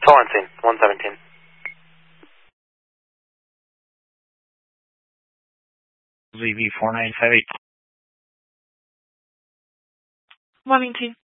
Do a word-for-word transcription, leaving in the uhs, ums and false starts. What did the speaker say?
Torrensing, one seventeen. Z V four nine five eight. one eighteen.